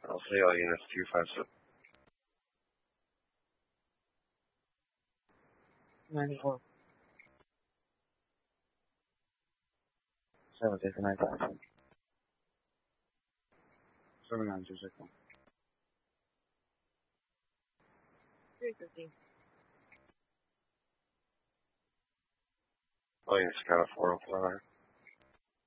I'll say all units 257. 94. 7 take 9,000. 7926. 350. All units count at 404.